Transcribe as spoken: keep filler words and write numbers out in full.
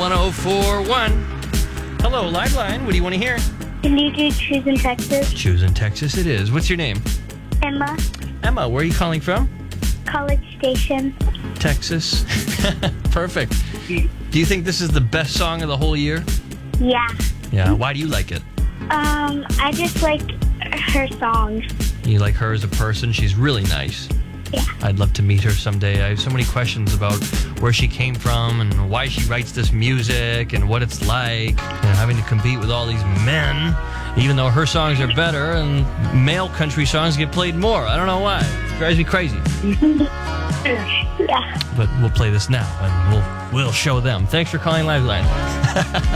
one oh four one. Hello, Liveline. What do you want to hear? Can you do Choose in Texas? Choose in Texas it is. What's your name? Emma, Emma, where are you calling from? College Station. Texas. Perfect. Do you think this is the best song of the whole year? Yeah. Yeah. Why do you like it? Um, I just like her songs. You like her as a person? She's really nice. Yeah. I'd love to meet her someday. I have so many questions about where she came from and why she writes this music and what it's like, you know, having to compete with all these men, even though her songs are better and male country songs get played more. I don't know why. It drives me crazy. Yeah. But we'll play this now and we'll we'll show them. Thanks for calling Liveline.